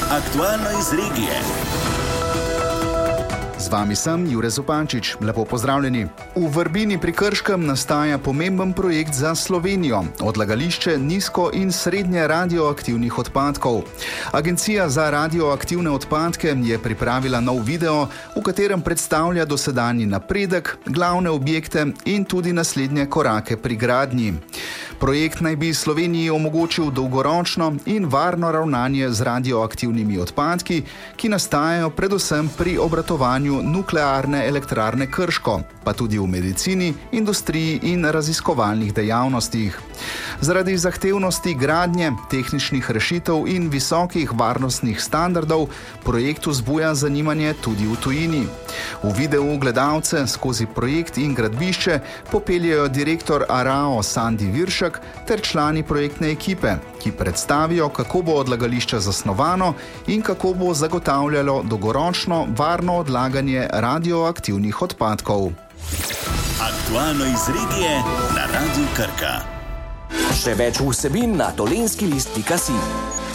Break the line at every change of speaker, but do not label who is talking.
Aktualno iz regije.
Z vami sem Jure Zupančič. Lepo pozdravljeni. V Vrbini pri Krškem nastaja pomemben projekt za Slovenijo. Odlagališče nizko in srednje radioaktivnih odpadkov. Agencija za radioaktivne odpadke je pripravila nov video, v katerem predstavlja dosedanji napredek, glavne objekte in tudi naslednje korake pri gradnji. Projekt naj bi Sloveniji omogočil dolgoročno in varno ravnanje z radioaktivnimi odpadki, ki nastajajo predvsem pri obratovanju nuklearne elektrarne Krško, pa tudi v medicini, industriji in raziskovalnih dejavnostih. Zaradi zahtevnosti gradnje, tehničnih rešitev in visokih varnostnih standardov projekt vzbuja zanimanje tudi v tujini. V videu gledalce skozi projekt in gradbišče popeljejo direktor ARAO Sandi Viršek ter člani projektne ekipe, ki predstavijo, kako bo odlagališče zasnovano in kako bo zagotavljalo dolgoročno varno odlaganje radioaktivnih odpadkov.
Aktualno iz regije na Radiu Krka.
Še več vsebin na tolenskilist.si.